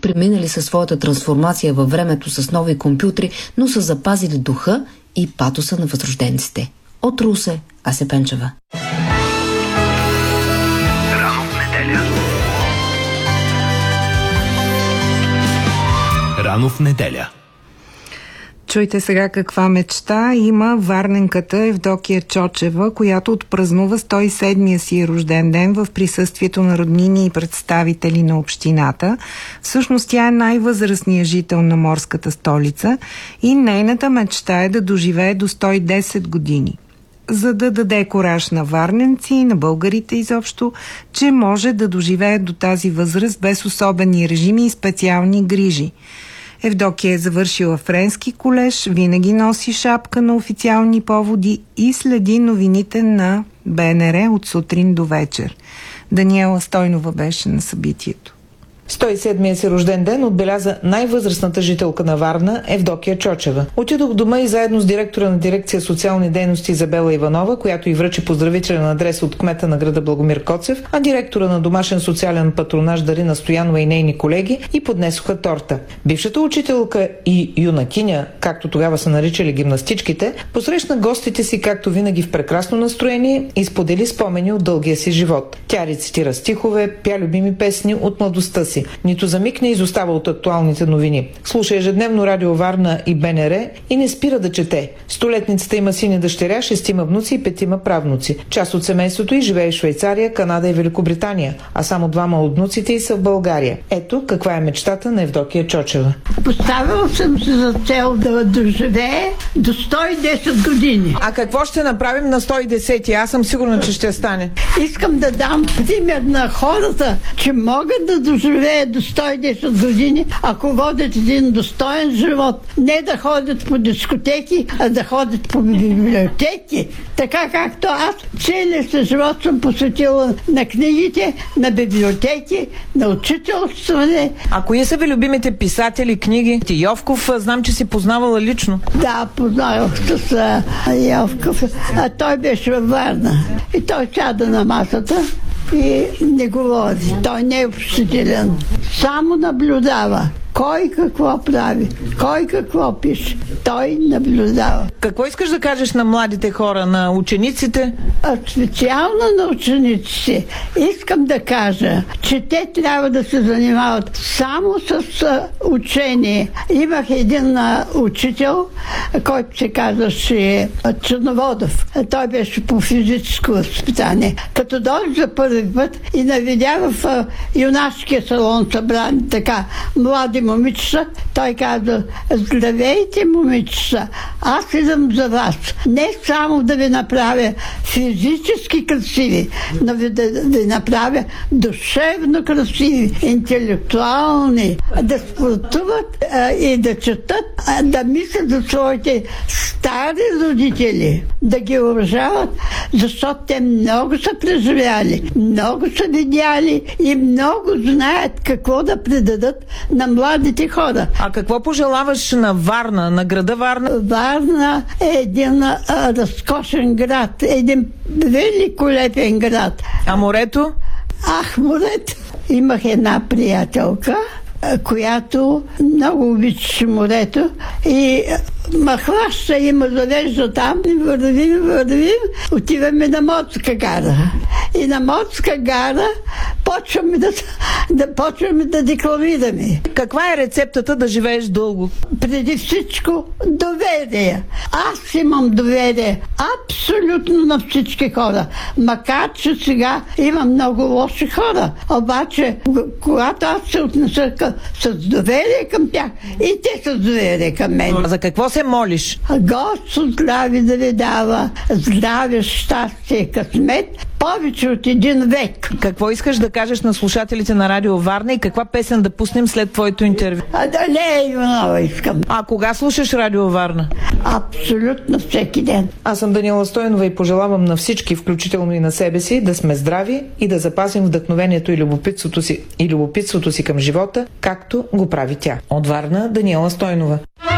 преминали със своята трансформация във времето с нови компютри, но са запазили духа и патоса на възрожденците. От Русе, Ася Пенчева. Рано в неделя. Рано в неделя. Чуйте сега каква мечта има варненката Евдокия Чочева, която отпразнува 107-я си рожден ден в присъствието на роднини и представители на общината. Всъщност тя е най-възрастният жител на морската столица и нейната мечта е да доживее до 110 години, за да даде кураж на варненци и на българите изобщо, че може да доживее до тази възраст без особени режими и специални грижи. Евдокия е завършила френски колеж, винаги носи шапка на официални поводи и следи новините на БНР от сутрин до вечер. Даниела Стойнова беше на събитието. 107-я си рожден ден отбеляза най-възрастната жителка на Варна Евдокия Чочева. Отидох в дома и заедно с директора на дирекция социални дейности Изабела Иванова, която й връчи поздравителен адрес от кмета на града Благомир Коцев, а директора на домашен социален патронаж Дарина Стоянова и нейни колеги и поднесоха торта. Бившата учителка и юнакиня, както тогава са наричали гимнастичките, посрещна гостите си както винаги в прекрасно настроение и сподели спомени от дългия си живот. Тя рецитира стихове, пя любими песни от младостта си. Нито за миг не изостава от актуалните новини. Слуша ежедневно Радио Варна и БНР и не спира да чете. Столетницата има син и дъщеря, 6 внуци и 5 правнуци. Част от семейството й живее в Швейцария, Канада и Великобритания, а само 2 от внуците й са в България. Ето каква е мечтата на Евдокия Чочева. Поставила съм се за цел да доживее до 110 години. А какво ще направим на 110-ти? Аз съм сигурна, че ще стане. Искам да дам пример на хората, че могат да доживеят до 110 години, ако водят един достоен живот. Не да ходят по дискотеки, а да ходят по библиотеки. Така както аз целият си живот съм посветила на книгите, на библиотеки, на учителстване. А кои са ви любимите писатели, книги? Йовков, знам, че си познавала лично. Да, познавах с Йовков. А той беше във Варна. И той сяда на масата и не говори. Той не е общителен. Само наблюдава. Кой какво прави, кой какво пише, той наблюдава. Какво искаш да кажеш на младите хора, на учениците? Специално на учениците искам да кажа, че те трябва да се занимават само с учение. Имах един учител, който се казваше Черноводов. Той беше по физическо възпитание. Като дойде за първи път и навидя в юнашкия салон събрани така млади момичета, той каза: здравейте, момичета, аз идвам за вас. Не само да ви направя физически красиви, но да ви направя душевно красиви, интелектуални, да спортуват и да четат, да мислят за своите стари родители, да ги уважават, защото те много са преживяли, много са видяли и много знаят какво да предадат на младите хора. А какво пожелаваш на Варна, на града Варна? Варна е един разкошен град, един великолепен град. А морето? Ах, морето! Имах една приятелка, която много обичаше морето и ма хваща и ме завежда там и вървим, отиваме на морска гара. И на морска гара почваме да декламираме. Каква е рецептата да живееш дълго? Преди всичко доверие. Аз имам доверие абсолютно на всички хора. Макар че сега има много лоши хора. Обаче, когато аз се отнеса с доверие към тях, и те с доверие към мен. А за какво се молиш? Господ здраве да ви дава, здраве, щастие, късмет, повече от 1 век. Какво искаш да кажеш на слушателите на Радио Варна и каква песен да пуснем след твоето интервю? Лея Иванова искам. А кога слушаш Радио Варна? Абсолютно всеки ден. Аз съм Даниела Стойнова и пожелавам на всички, включително и на себе си, да сме здрави и да запазим вдъхновението и любопитството си към живота, както го прави тя. От Варна, Даниела Стойнова.